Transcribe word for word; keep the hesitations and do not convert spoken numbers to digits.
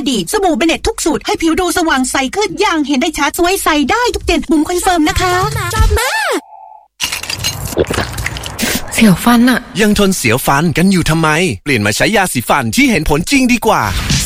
ดีสบู่เบเนตทุกสูตรให้ผิวดูสว่างใสขึ้นอย่างเห็นได้ชัดสวยใสได้ทุกเจนบุ๋มคอนเฟิร์มนะคะชอบมากเสียวฟันอะยังทนเสียวฟันกันอยู่ทำไมเปลี่ยนมาใช้ยาสีฟันที่เห็นผลจริงดีกว่า